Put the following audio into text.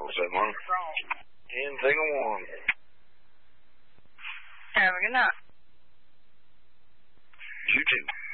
7. Anything I want. Have a good night. You too.